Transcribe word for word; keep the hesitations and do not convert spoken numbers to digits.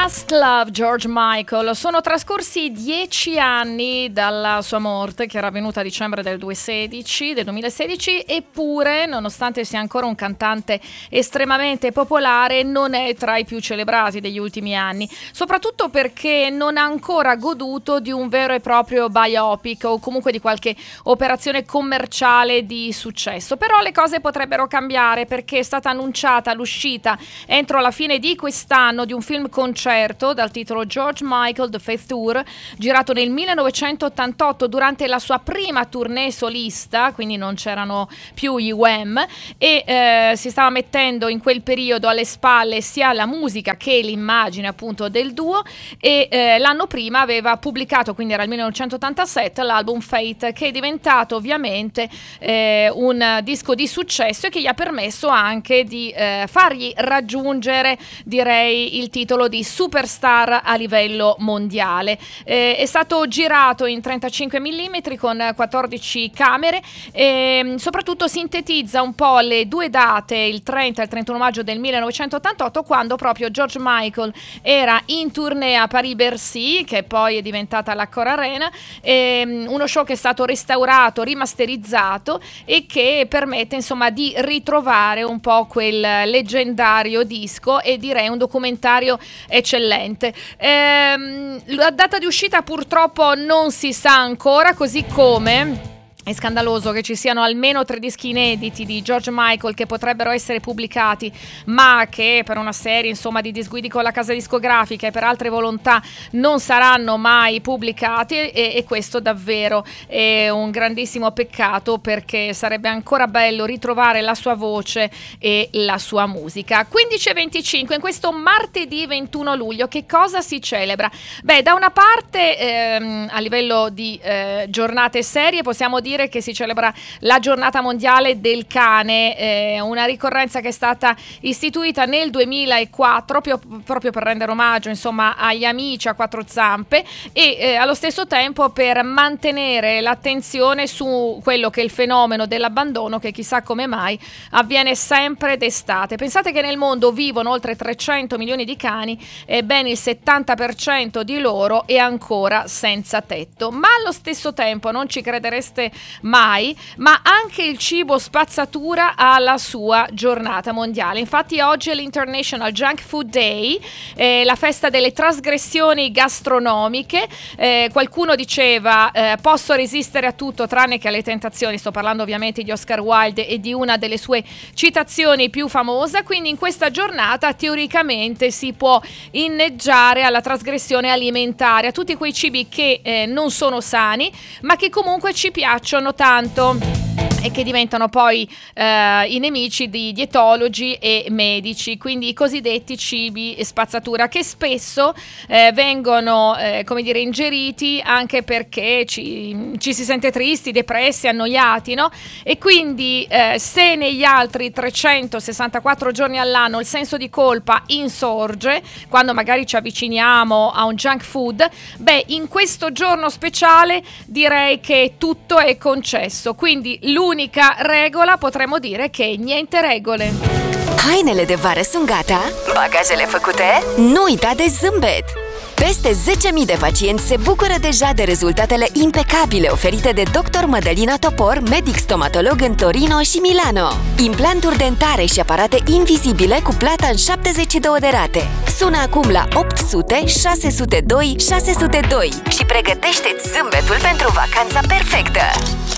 Last Love, George Michael. Sono trascorsi dieci anni dalla sua morte, che era avvenuta a dicembre del duemilasedici, del duemilasedici, eppure, nonostante sia ancora un cantante estremamente popolare, non è tra i più celebrati degli ultimi anni, soprattutto perché non ha ancora goduto di un vero e proprio biopic o comunque di qualche operazione commerciale di successo. Però le cose potrebbero cambiare, perché è stata annunciata l'uscita entro la fine di quest'anno di un film concerto dal titolo George Michael The Faith Tour, girato nel millenovecentottantotto durante la sua prima tournée solista, quindi non c'erano più gli U E M, e eh, si stava mettendo in quel periodo alle spalle sia la musica che l'immagine appunto del duo, e eh, l'anno prima aveva pubblicato, quindi era il millenovecentottantasette, l'album Faith, che è diventato ovviamente eh, un disco di successo e che gli ha permesso anche di eh, fargli raggiungere, direi, il titolo di superstar a livello mondiale. Eh, è stato girato in trentacinque millimetri con quattordici camere e soprattutto sintetizza un po' le due date, il trenta e il trentuno maggio del millenovecentottantotto, quando proprio George Michael era in tournée a Paris-Bercy, che poi è diventata l'Accor Arena, e, uno show che è stato restaurato, rimasterizzato e che permette insomma di ritrovare un po' quel leggendario disco, e direi un documentario eccellente. Ehm, la data di uscita purtroppo non si sa ancora, così come è scandaloso che ci siano almeno tre dischi inediti di George Michael che potrebbero essere pubblicati, ma che per una serie insomma di disguidi con la casa discografica e per altre volontà non saranno mai pubblicati, e, e questo davvero è un grandissimo peccato, perché sarebbe ancora bello ritrovare la sua voce e la sua musica. quindici e venticinque, in questo martedì ventuno luglio, che cosa si celebra? Beh, da una parte ehm, a livello di eh, giornate serie possiamo dire che si celebra la giornata mondiale del cane, eh, una ricorrenza che è stata istituita nel duemilaquattro proprio, proprio per rendere omaggio insomma agli amici a quattro zampe, e eh, allo stesso tempo per mantenere l'attenzione su quello che è il fenomeno dell'abbandono, che chissà come mai avviene sempre d'estate. Pensate che nel mondo vivono oltre trecento milioni di cani e ben il settanta per cento di loro è ancora senza tetto. Ma allo stesso tempo, non ci credereste mai, ma anche il cibo spazzatura ha la sua giornata mondiale. Infatti oggi è l'International Junk Food Day, eh, la festa delle trasgressioni gastronomiche. Eh, qualcuno diceva eh, posso resistere a tutto tranne che alle tentazioni. Sto parlando ovviamente di Oscar Wilde e di una delle sue citazioni più famose. Quindi in questa giornata teoricamente si può inneggiare alla trasgressione alimentare, a tutti quei cibi che eh, non sono sani ma che comunque ci piacciono tanto e che diventano poi eh, i nemici di dietologi e medici, quindi i cosiddetti cibi spazzatura, che spesso eh, vengono eh, come dire ingeriti anche perché ci, ci si sente tristi, depressi, annoiati, no? E quindi eh, se negli altri trecentosessantaquattro giorni all'anno il senso di colpa insorge quando magari ci avviciniamo a un junk food, beh, in questo giorno speciale direi che tutto è concesso, quindi l'unica regola potremmo dire che niente regole. Hainele de vară sunt gata? Bagajele făcute? Nu uita de zâmbet! Peste zece mii de pacienți se bucură deja de rezultatele impecabile oferite de doctor Mădălina Topor, medic stomatolog în Torino și Milano. Implanturi dentare și aparate invizibile cu plata în șaptezeci și două de rate. Sună acum la opt sute șase sute doi șase sute doi și pregătește-ți zâmbetul pentru vacanța perfectă!